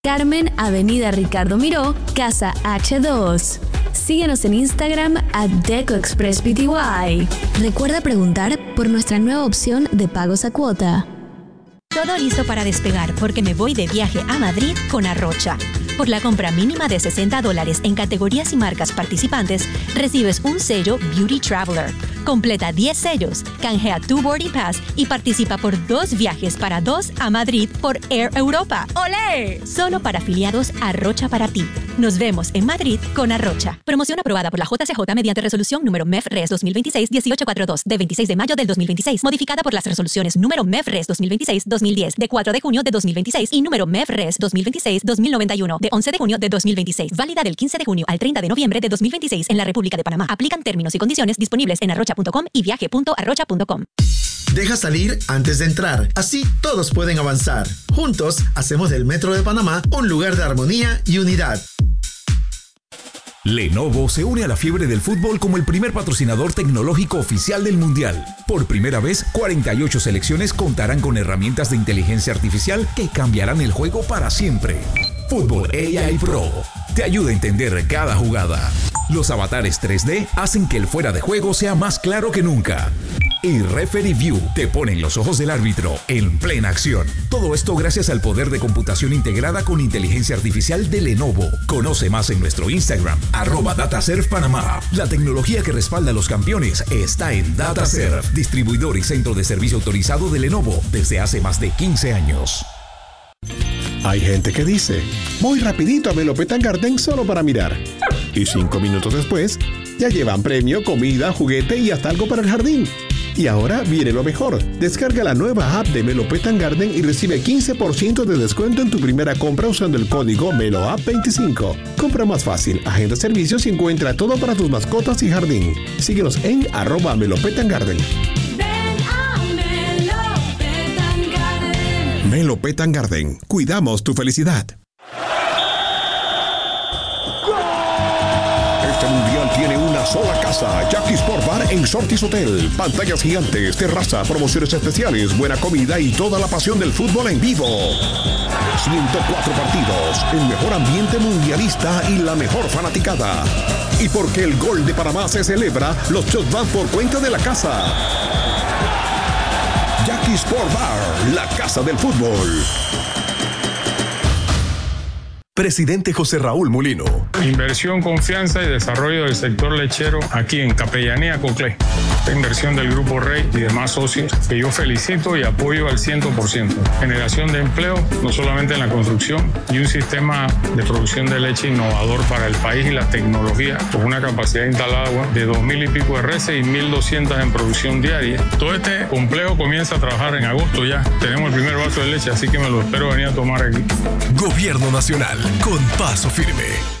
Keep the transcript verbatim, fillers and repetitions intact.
Carmen, Avenida Ricardo Miró, Casa H dos. Síguenos en Instagram a DecoExpressPty. Recuerda preguntar por nuestra nueva opción de pagos a cuota. Todo listo para despegar porque me voy de viaje a Madrid con Arrocha. Por la compra mínima de sesenta dólares en categorías y marcas participantes, recibes un sello Beauty Traveler. Completa diez sellos, canjea tu Boarding Pass y participa por dos viajes para dos a Madrid por Air Europa. ¡Olé! Solo para afiliados Arrocha para ti. Nos vemos en Madrid con Arrocha. Promoción aprobada por la J C J mediante resolución número M E F R E S dos mil veintiséis dieciocho cuarenta y dos de veintiséis de mayo del dos mil veintiséis, modificada por las resoluciones número M E F R E S dos mil veintiséis dos mil diez de cuatro de junio de dos mil veintiséis y número M E F R E S dos mil veintiséis dos mil noventa y uno de once de junio de dos mil veintiséis. Válida del quince de junio al treinta de noviembre de dos mil veintiséis en la República de Panamá. Aplican términos y condiciones disponibles en arrocha punto com y viaje punto arrocha punto com. Deja salir antes de entrar. Así todos pueden avanzar. Juntos hacemos del Metro de Panamá un lugar de armonía y unidad. Lenovo se une a la fiebre del fútbol como el primer patrocinador tecnológico oficial del Mundial. Por primera vez, cuarenta y ocho selecciones contarán con herramientas de inteligencia artificial que cambiarán el juego para siempre. Fútbol A I Pro te ayuda a entender cada jugada. Los avatares tres D hacen que el fuera de juego sea más claro que nunca. Y Referee View te ponen los ojos del árbitro en plena acción. Todo esto gracias al poder de computación integrada con inteligencia artificial de Lenovo. Conoce más en nuestro Instagram, arroba DataServe Panamá. La tecnología que respalda a los campeones está en DataServe, distribuidor y centro de servicio autorizado de Lenovo desde hace más de quince años. Hay gente que dice, voy rapidito a Melopetan Garden solo para mirar. Y cinco minutos después, ya llevan premio, comida, juguete y hasta algo para el jardín. Y ahora viene lo mejor. Descarga la nueva app de Melopetan Garden y recibe quince por ciento de descuento en tu primera compra usando el código MELOAP veinticinco. Compra más fácil, agenda servicios y encuentra todo para tus mascotas y jardín. Síguenos en arroba Melopetan Garden. Melopetan Garden. Cuidamos tu felicidad. Este mundial tiene una sola casa. Jackie Sport Bar en Sortis Hotel. Pantallas gigantes, terraza, promociones especiales, buena comida y toda la pasión del fútbol en vivo. ciento cuatro partidos, el mejor ambiente mundialista y la mejor fanaticada. Y porque el gol de Panamá se celebra, los shots van por cuenta de la casa. Jackie Sport Bar, la casa del fútbol. Presidente José Raúl Mulino. Inversión, confianza y desarrollo del sector lechero aquí en Capellanía Coclé. Esta inversión del Grupo Rey y demás socios que yo felicito y apoyo al cien por ciento. Generación de empleo, no solamente en la construcción, y un sistema de producción de leche innovador para el país y la tecnología, con una capacidad instalada de dos mil y pico de reses y mil doscientas en producción diaria. Todo este complejo comienza a trabajar en agosto ya. Tenemos el primer vaso de leche, así que me lo espero venir a tomar aquí. Gobierno Nacional, con paso firme.